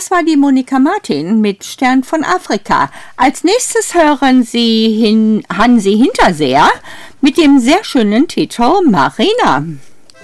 das war die Monika Martin mit Stern von Afrika. Als nächstes hören Sie Hansi Hinterseer mit dem sehr schönen Titel Marina.